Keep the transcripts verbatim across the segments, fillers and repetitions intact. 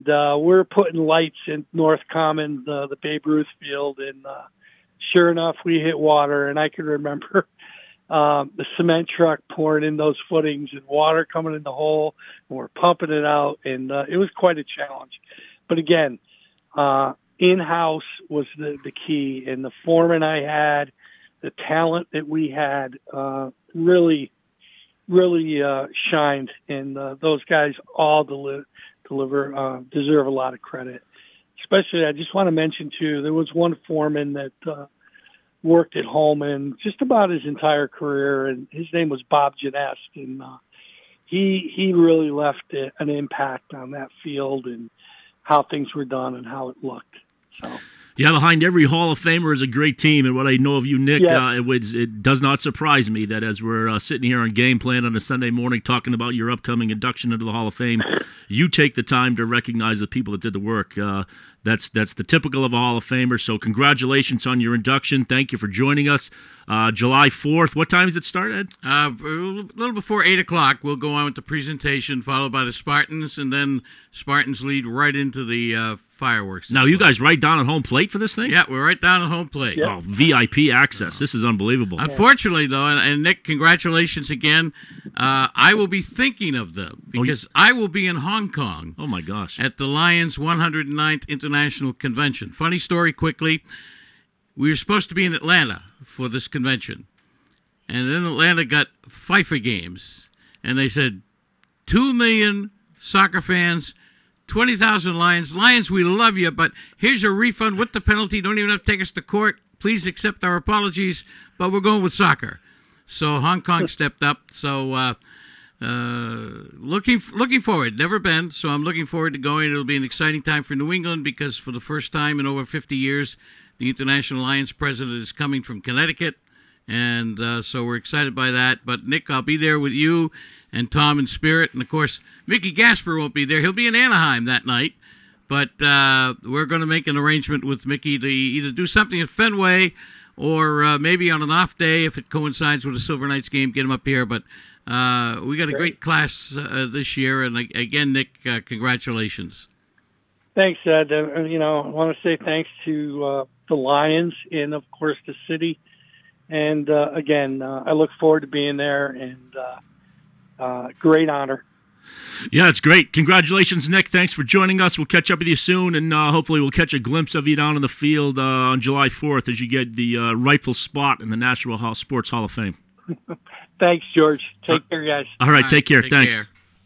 uh, we're putting lights in North Common, uh, the Babe Ruth field, and uh, sure enough, we hit water. And I can remember um, the cement truck pouring in those footings and water coming in the hole, and we're pumping it out, and uh, it was quite a challenge. But again, uh, in-house was the, the key, and the foreman I had, the talent that we had, uh, really, really uh, shined, and uh, those guys all deli- deliver uh, deserve a lot of credit. Especially, I just want to mention too, there was one foreman that uh, worked at Holman just about his entire career, and his name was Bob Janest, and uh, he he really left a, an impact on that field and how things were done and how it looked. So. Yeah, behind every Hall of Famer is a great team, and what I know of you, Nick, yes. uh, it, was, it does not surprise me that as we're uh, sitting here on Game Plan on a Sunday morning talking about your upcoming induction into the Hall of Fame, you take the time to recognize the people that did the work. Uh, that's that's the typical of a Hall of Famer, so congratulations on your induction. Thank you for joining us. Uh, July fourth, what time does it start, Ed? Uh, a little before eight o'clock, we'll go on with the presentation, followed by the Spartans, and then Spartans lead right into the uh, fireworks. Now, you guys right down at home plate for this thing? Yeah, we're right down at home plate. Yep. Oh, V I P access. This is unbelievable. Unfortunately, though, and, and Nick, congratulations again. Uh, I will be thinking of them because oh, you... I will be in Hong Kong. Oh, my gosh. At the Lions one hundred ninth International Convention. Funny story quickly. We were supposed to be in Atlanta for this convention. And then Atlanta got FIFA games. And they said, two million soccer fans, twenty thousand Lions. Lions, we love you, but here's your refund with the penalty. Don't even have to take us to court. Please accept our apologies, but we're going with soccer. So Hong Kong stepped up. So uh, uh, looking looking forward. Never been, so I'm looking forward to going. It'll be an exciting time for New England because for the first time in over fifty years, the International Lions president is coming from Connecticut, and uh, so we're excited by that. But, Nick, I'll be there with you and Tom in spirit. And, of course, Mickey Gasper won't be there. He'll be in Anaheim that night. But uh, we're going to make an arrangement with Mickey to either do something at Fenway or uh, maybe on an off day if it coincides with a Silver Knights game, get him up here. But uh, we got a great class uh, this year. And, again, Nick, uh, congratulations. Thanks, Ed. Uh, you know, I want to say thanks to uh, the Lions and, of course, the city. And, uh, again, uh, I look forward to being there, and uh, uh, great honor. Yeah, it's great. Congratulations, Nick. Thanks for joining us. We'll catch up with you soon, and uh, hopefully we'll catch a glimpse of you down on the field uh, on July fourth as you get the uh, rightful spot in the Nashville Hall- Sports Hall of Fame. Thanks, George. Take uh, care, guys. All right, all right take care. Take Thanks. Care.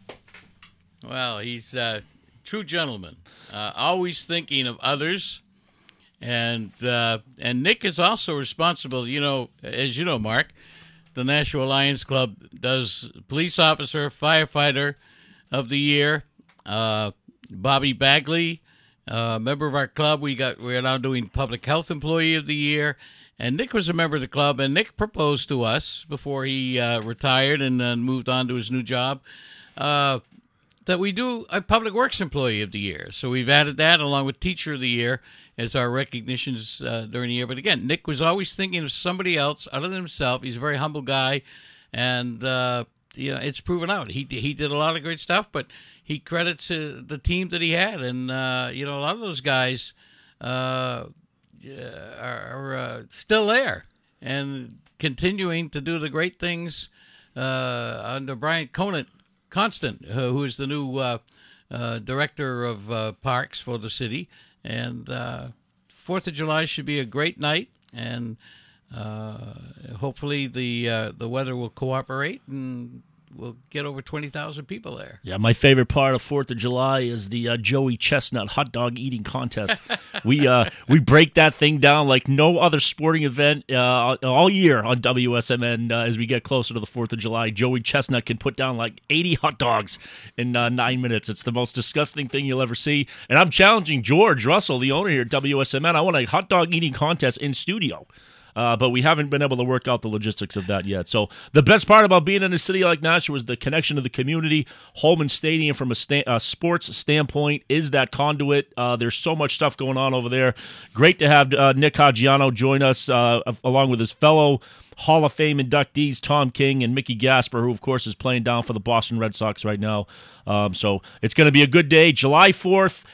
Well, he's a true gentleman, uh, always thinking of others. And uh, and Nick is also responsible, you know, as you know, Mark, the Nashville Lions Club does police officer, firefighter of the year. Uh, Bobby Bagley, uh, member of our club, we got we're now doing public health employee of the year. And Nick was a member of the club, and Nick proposed to us before he uh, retired and uh, moved on to his new job. Uh, that we do a Public Works Employee of the Year. So we've added that along with Teacher of the Year as our recognitions uh, during the year. But again, Nick was always thinking of somebody else other than himself. He's a very humble guy, and uh, you know, it's proven out. He he did a lot of great stuff, but he credits uh, the team that he had. And, uh, you know, a lot of those guys uh, are, are uh, still there and continuing to do the great things uh, under Brian Conant. Constant, uh, who is the new uh, uh, director of uh, parks for the city. And uh, fourth of July should be a great night, and uh, hopefully the uh, the weather will cooperate, and we'll get over twenty thousand people there. Yeah, my favorite part of fourth of July is the uh, Joey Chestnut hot dog eating contest. we uh, we break that thing down like no other sporting event uh, all year on W S M N. Uh, as we get closer to the fourth of July, Joey Chestnut can put down like eighty hot dogs in uh, nine minutes. It's the most disgusting thing you'll ever see. And I'm challenging George Russell, the owner here at W S M N. I want a hot dog eating contest in studio. Uh, but we haven't been able to work out the logistics of that yet. So the best part about being in a city like Nashville was the connection to the community. Holman Stadium, from a sta- uh, sports standpoint, is that conduit. Uh, there's so much stuff going on over there. Great to have uh, Nick Caggiano join us, uh, along with his fellow Hall of Fame inductees Tom King and Mickey Gasper, who, of course, is playing down for the Boston Red Sox right now. Um, so it's going to be a good day. July fourth,